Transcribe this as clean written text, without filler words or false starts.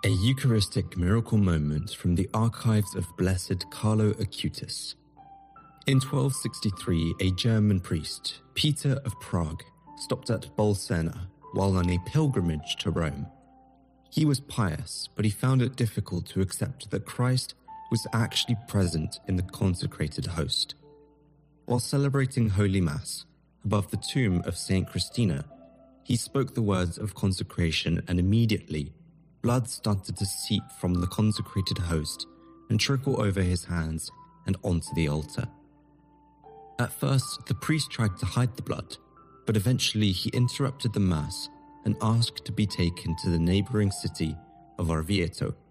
A Eucharistic miracle moment from the archives of Blessed Carlo Acutis. In 1263, a German priest, Peter of Prague, stopped at Bolsena while on a pilgrimage to Rome. He was pious, but he found it difficult to accept that Christ was actually present in the consecrated host. While celebrating Holy Mass above the tomb of Saint Christina, he spoke the words of consecration, and immediately blood started to seep from the consecrated host and trickle over his hands and onto the altar. At first, the priest tried to hide the blood, but eventually he interrupted the Mass and asked to be taken to the neighboring city of Orvieto,